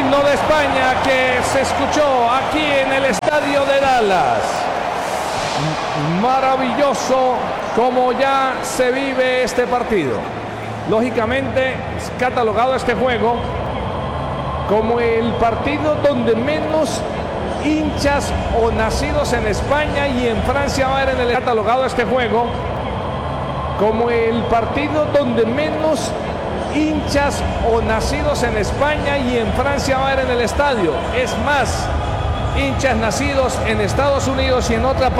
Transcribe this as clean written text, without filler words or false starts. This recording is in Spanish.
himno de España que se escuchó aquí en el estadio de Dallas. Maravilloso como ya se vive este partido. Lógicamente, es catalogado este juego como el partido donde menos hinchas o nacidos en España y en Francia va a haber en el catalogado este juego como el partido donde menos hinchas o nacidos en España y en Francia va a haber en el estadio. Es más, hinchas nacidos en Estados Unidos y en otra parte